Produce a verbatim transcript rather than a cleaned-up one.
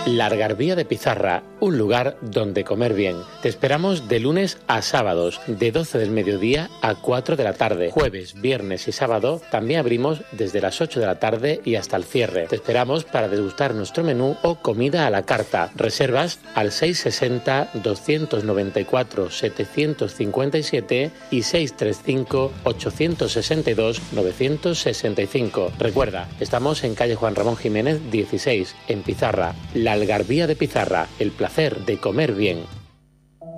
La Algarabía de Pizarra, un lugar donde comer bien. Te esperamos de lunes a sábados, de doce del mediodía a cuatro de la tarde. Jueves, viernes y sábado también abrimos desde las ocho de la tarde y hasta el cierre. Te esperamos para degustar nuestro menú o comida a la carta. Reservas al seis sesenta, doscientos noventa y cuatro, setecientos cincuenta y siete y seis treinta y cinco, ochocientos sesenta y dos, novecientos sesenta y cinco. Recuerda, estamos en calle Juan Ramón Jiménez dieciséis, en Pizarra. La Algarabía de Pizarra, el placer de comer bien.